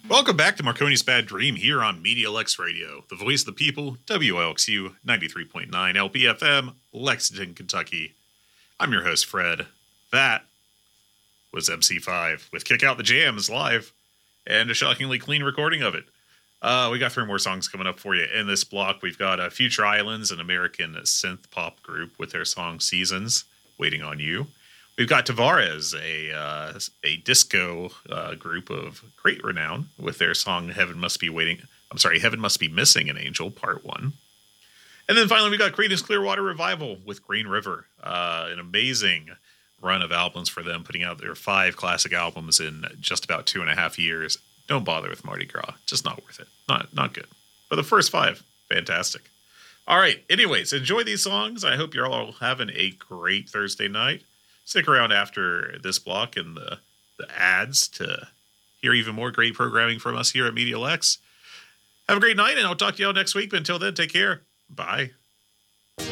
Welcome back to Marconi's Bad Dream here on Media Lex Radio, the voice of the people, WLXU 93.9 LPFM, Lexington, Kentucky. I'm your host, Fred. That was MC5 with Kick Out the Jams live and a shockingly clean recording of it. We got 3 more songs coming up for you in this block. We've got Future Islands, an American synth pop group with their song Seasons, Waiting on You. We've got Tavares, a disco group of great renown with their song Heaven Must Be Missing an Angel, Part 1. And then finally we got Creedence Clearwater Revival with Green River, an amazing run of albums for them, putting out their 5 classic albums in just about 2.5 years. Don't bother with Mardi Gras. Just not worth it. Not good. But the first 5, fantastic. All right. Anyways, enjoy these songs. I hope you're all having a great Thursday night. Stick around after this block and the ads to hear even more great programming from us here at Media Lex. Have a great night, and I'll talk to y'all next week. But until then, take care. Bye.